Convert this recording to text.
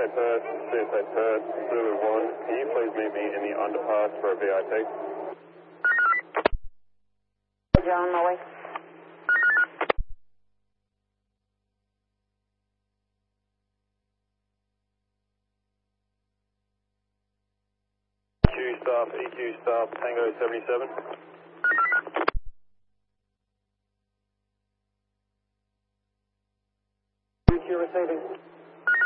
Perth, Zulu 1. Can you please meet me in the underpass for a VIP? You're on my way. EQ stop, Tango 77.